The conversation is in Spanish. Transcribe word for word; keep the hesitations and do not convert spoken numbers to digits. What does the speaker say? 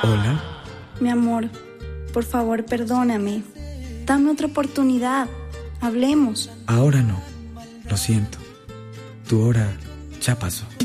Hola. Mi amor, por favor, perdóname. Dame otra oportunidad. Hablemos. Ahora no. Lo siento. Tu hora ya pasó.